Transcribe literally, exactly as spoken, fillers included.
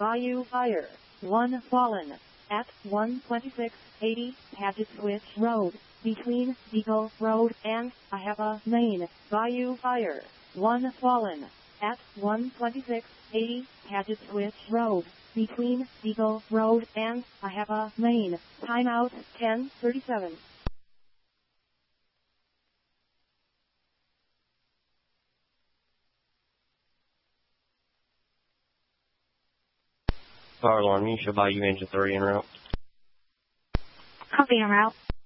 Bayou Fire. one fallen. At one twenty-six eighty Paget Switch Road, between Beagle Road and Ahava Lane. Bayou Fire. one fallen. At one twenty-six eighty Paget Switch Road, between Beagle Road and Ahava Lane. Timeout ten thirty-seven. Fire alarm, you should Bayou Engine three en route. Copy en route.